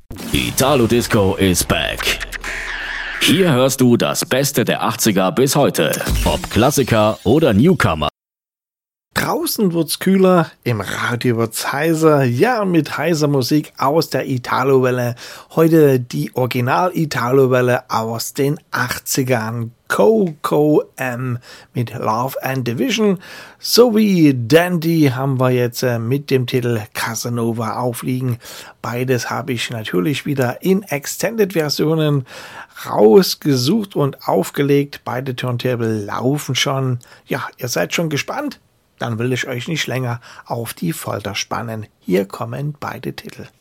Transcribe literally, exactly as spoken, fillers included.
Italo Disco is back. Hier hörst du das Beste der achtziger bis heute. Ob Klassiker oder Newcomer. Draußen wird's kühler, im Radio wird's heißer, ja, mit heißer Musik aus der Italo-Welle. Heute die Original-Italo-Welle aus den achtzigern. Coco M mit Love and Division sowie Dandy haben wir jetzt äh, mit dem Titel Casanova aufliegen. Beides habe ich natürlich wieder in Extended-Versionen rausgesucht und aufgelegt. Beide Turntable laufen schon. Ja, ihr seid schon gespannt? Dann will ich euch nicht länger auf die Folter spannen. Hier kommen beide Titel.